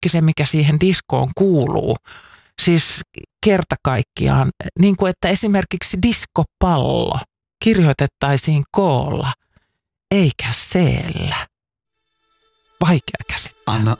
kaikki se, mikä siihen diskoon kuuluu. Siis kerta kaikkiaan, niin kuin että esimerkiksi diskopallo kirjoitettaisiin koolla, eikä seellä. Vaikea käsittää. Anna